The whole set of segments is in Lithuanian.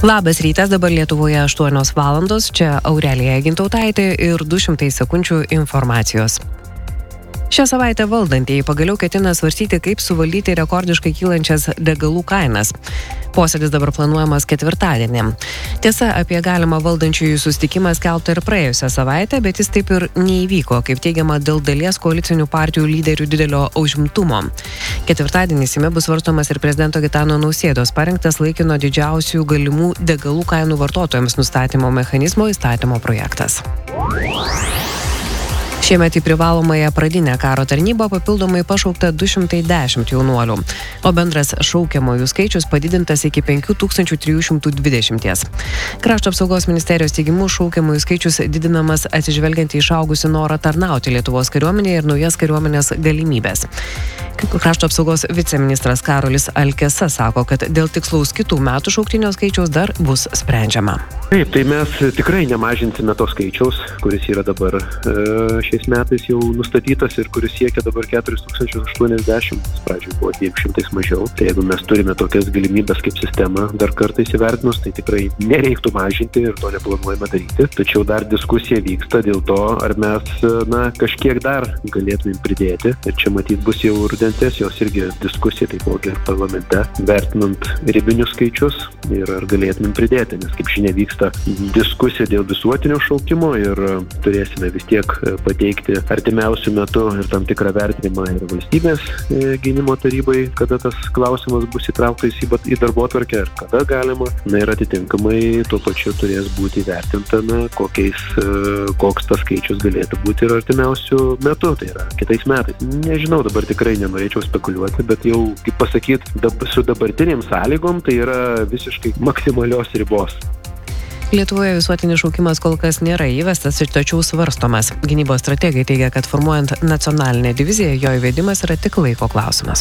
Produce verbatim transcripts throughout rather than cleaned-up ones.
Labas rytas, dabar Lietuvoje aštuonios valandos, čia Aurelija Gintautaitė ir du šimtai sekundžių informacijos. Šią savaitę valdantieji pagaliau ketina svarstyti, kaip suvaldyti rekordiškai kylančias degalų kainas. Posėdis dabar planuojamas ketvirtadienį. Tiesa, apie galimą valdančiųjų susitikimą skelbta ir praėjusią savaitę, bet jis taip ir neįvyko, kaip teigiama dėl dalies koalicinių partijų lyderių didelio užimtumo. Ketvirtadienį Seime bus svarstomas ir prezidento Gitano Nausėdos parengtas laikino didžiausių galimų degalų kainų vartotojams nustatymo mechanizmo įstatymo projektas. Šiemet į privalomąją pradinę karo tarnybą papildomai pašaukta du šimtai dešimt jaunuolių, o bendras šaukiamųjų skaičius padidintas iki penki tūkstančiai trys šimtai dvidešimt. Krašto apsaugos ministerijos teigimu šaukiamųjų skaičius didinamas atsižvelgiant į išaugusį norą tarnauti Lietuvos kariuomenėje ir naujas kariuomenės galimybės. Krašto apsaugos viceministras Karolis Alkesa sako, kad dėl tikslaus kitų metų šauktinio skaičiaus dar bus sprendžiama. Taip, tai mes tikrai nemažinsime to skaičiaus, kuris yra dabar e, šiais metais jau nustatytas ir kuris siekia dabar keturis tūkstančius aštuoniasdešimt, pradžioje buvo dviem šimtais mažiau. Tai jeigu mes turime tokias galimybės kaip sistema dar kartą įsivertinus, tai tikrai nereiktų mažinti ir to neplanuojame daryti. Tačiau dar diskusija vyksta dėl to, ar mes na, kažkiek dar galėtumėm pridėti. Ir čia matyt bus jau rudens sesijos irgi diskusija taipogi parlamente, vertinant ribinius skaičius ir ar galėtumėm pridėti, nes kaip žinia vyksta diskusija dėl visuotinio šaukimo ir turėsime vis tiek pateikti artimiausių metų ir tam tikrą vertinimą ir valstybės gynimo tarybai, kada tas klausimas bus įtrauktas į darbotvarkę ir kada galima, na ir atitinkamai tuo pačiu turės būti įvertinta, na, kokiais, koks tas skaičius galėtų būti ir artimiausių metų, tai yra kitais metais. Nežinau, dabar tikrai nenorėčiau spekuliuoti, bet jau, kaip pasakyti, dab, su dabartinėm sąlygom tai yra visiškai maksimalios ribos. Lietuvoje visuotinis šaukimas kol kas nėra įvestas ir tačiau svarstomas. Gynybos strategai teigia, kad formuojant nacionalinę diviziją, jo įvedimas yra tik laiko klausimas.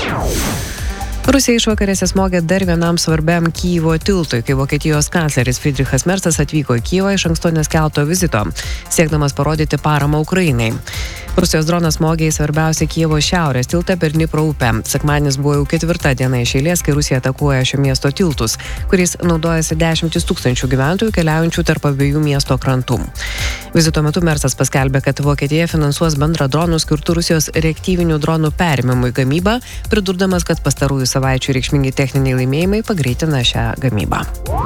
Rusija išvakarėse smogė dar vienam svarbiam Kijevo tiltui, kai Vokietijos kancleris Friedrichas Merzas atvyko į Kijevą iš anksto neskelbto vizito, siekdamas parodyti paramą Ukrainai. Rusijos dronas smogė į svarbiausią Kijevo šiaurės tiltą per Dnipro upę. Sekmadienis buvo jau ketvirta diena iš eilės, kai Rusija atakuoja šio miesto tiltus, kuriais naudojasi dešimtis tūkstančių gyventojų keliaujančių tarp abiejų miesto krantų. Vizito metu Merzas paskelbė, kad Vokietija finansuos bendrą dronų skirtų Rusijos reaktyvinių dronų perėmimui gamybą, pridurdamas, kad pastarųjų savaičių reikšmingi techniniai laimėjimai pagreitina šią gamybą.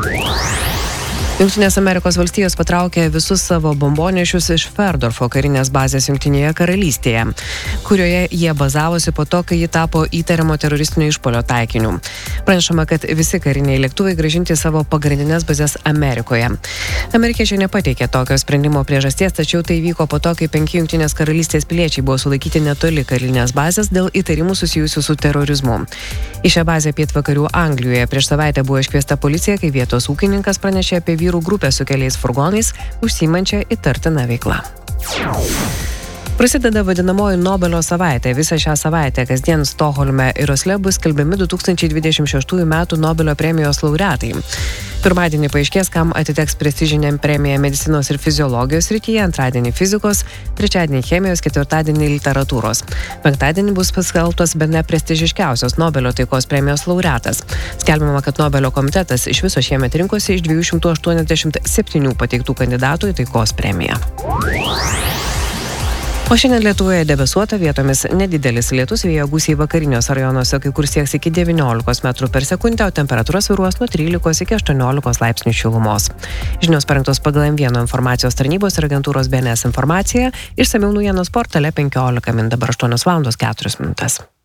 Jungtinės Amerikos valstijos patraukė visus savo bombonešius iš Ferdorfo karinės bazės Jungtinėje karalystėje, kurioje jie bazavosi po to, kai ji tapo įtariamo teroristinio išpuolio taikiniu. Pranešama, kad visi kariniai lėktuvai grąžinti savo pagrindinės bazės Amerikoje. Amerikiečiai nepateikė tokio sprendimo priežasties, tačiau tai vyko po to, kai penki Jungtinės karalystės piliečiai buvo sulaikyti netoli karinės bazės dėl įtarimų susijusių su terorizmu. Į šią bazę pietvakarių Anglijoje prieš savaitę buvo iškviesta policija, kai vietos ūkininkas pranešė apie vyrų grupę su keliais furgonais, užsiimančią įtartiną veiklą. Prasideda vadinamoji Nobelio savaitė. Visą šią savaitę kasdien Stokholme ir Osle bus skelbiami du tūkstančiai dvidešimt šeštųjų metų Nobelio premijos laureatai. Pirmadienį paaiškės, kam atiteks prestižinė premija medicinos ir fiziologijos srityje, antradienį fizikos, trečiadienį chemijos, ketvirtadienį literatūros. Penktadienį bus paskelbtas bene prestižiškiausios Nobelio taikos premijos laureatas. Skelbiama, kad Nobelio komitetas iš viso šiemet rinkosi iš dviejų šimtų aštuoniasdešimt septynių pateiktų kandidatų į taikos premiją. O šiandien Lietuvoje debesuota, vietomis nedidelis lietus, vėjo gūsiai vakariniuose rajonuose, kai kur sieks iki devyniolikos metrų per sekundę, o temperatūra svyruos nuo trylikos iki aštuoniolikos laipsnių šilumos. Žinios parengtos pagal M vienas informacijos tarnybos ir agentūros B N S informaciją, išsamiau naujienos portale penkiolika min, dabar aštuonios valandos keturios minutės.